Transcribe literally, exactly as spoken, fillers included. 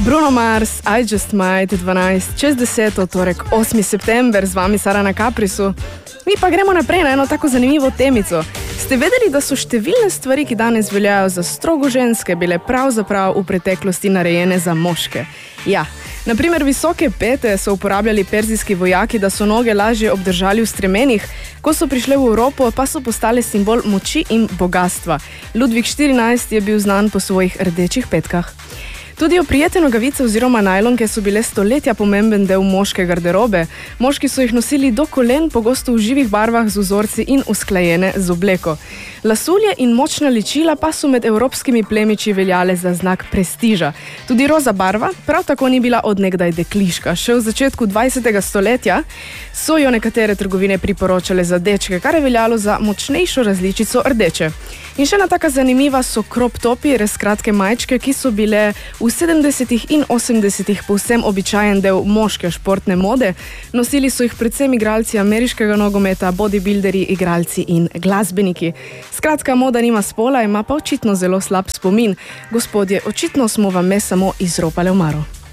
Bruno Mars, I Just Might, dvanajst čez deset, torek osmi september, z vami Sara na Caprisu. Mi pa gremo naprej na eno tako zanimivo temico. Ste vedeli, da so številne stvari, ki danes veljajo za strogo ženske, bile pravzaprav v preteklosti narejene za moške? Ja, na primer visoke pete so uporabljali perzijski vojaki, da so noge lažje obdržali v stremenih, ko so prišle v Evropo, pa so postale simbol moči in bogastva. Ludvik štirinajsti je bil znan po svojih rdečih petkah. Tudi oprijete nogavice oziroma najlonke so bile stoletja pomemben del moške garderobe. Moški so jih nosili do kolen, pogosto v živih barvah z vzorci in usklajene z obleko. Lasulje in močna ličila pa so med evropskimi plemiči veljale za znak prestiža. Tudi roza barva prav tako ni bila od nekdaj dekliška. Še v začetku dvajsetega stoletja so jo nekatere trgovine priporočale za dečke, kar je veljalo za močnejšo različico rdeče. In še ena taka zanimiva so crop topi, res kratke majčke, ki so bile v sedemdesetih in osemdesetih povsem običajen del moške športne mode. Nosili so jih predvsem igralci ameriškega nogometa, bodybuilderji, igralci in glasbeniki. Skratka, moda nima spola, ima pa očitno zelo slab spomin. Gospodje, očitno smo vam me samo izropale omaro.